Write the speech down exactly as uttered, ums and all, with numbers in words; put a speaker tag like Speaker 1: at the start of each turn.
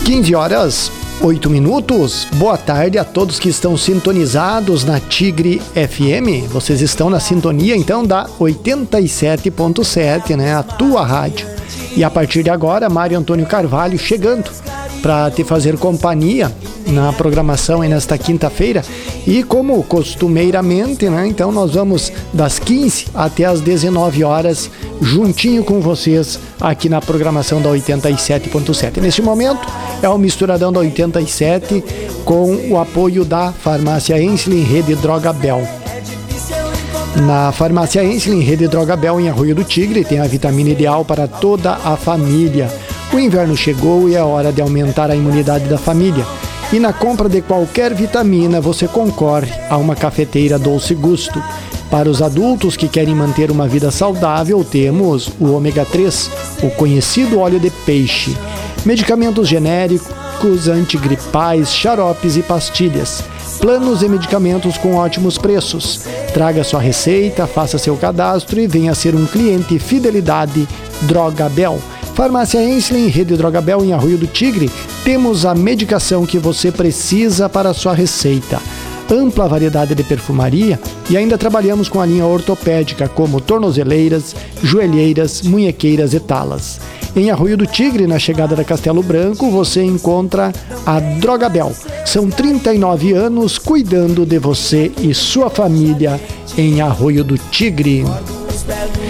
Speaker 1: quinze horas, oito minutos. Boa tarde a todos que estão sintonizados na Tigre F M. Vocês estão na sintonia, então, da oitenta e sete ponto sete, né? A tua rádio. E a partir de agora, Mário Antônio Carvalho chegando para te fazer companhia na programação aí nesta quinta-feira. E como costumeiramente, né? Então nós vamos das quinze até as dezenove horas juntinho com vocês aqui na programação da oitenta e sete ponto sete. Neste momento é o Misturadão da oitenta e sete com o apoio da Farmácia Ensslin Rede Droga Bel. Na Farmácia Ensslin Rede Droga Bel em Arroio do Tigre tem a vitamina ideal para toda a família. O inverno chegou e é hora de aumentar a imunidade da família. E na compra de qualquer vitamina você concorre a uma cafeteira Doce Gusto. Para os adultos que querem manter uma vida saudável, temos o ômega três, o conhecido óleo de peixe, medicamentos genéricos, antigripais, xaropes e pastilhas, planos e medicamentos com ótimos preços. Traga sua receita, faça seu cadastro e venha ser um cliente Fidelidade Droga Bel. Farmácia Ensslin, Rede Droga Bel em Arroio do Tigre, temos a medicação que você precisa para a sua receita. Ampla variedade de perfumaria e ainda trabalhamos com a linha ortopédica como tornozeleiras, joelheiras, munhequeiras e talas. Em Arroio do Tigre, na chegada da Castelo Branco, você encontra a Droga Bel. São trinta e nove anos cuidando de você e sua família em Arroio do Tigre.